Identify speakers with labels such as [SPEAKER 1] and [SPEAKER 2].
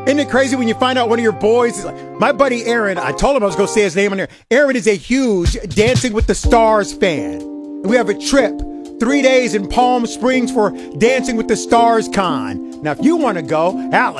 [SPEAKER 1] Isn't it crazy when you find out one of your boys is like, my buddy Aaron, I told him I was going to say his name on there. Aaron is a huge Dancing with the Stars fan. And we have a trip, 3 days in Palm Springs for Dancing with the Stars Con. Now, if you want to go, Alex.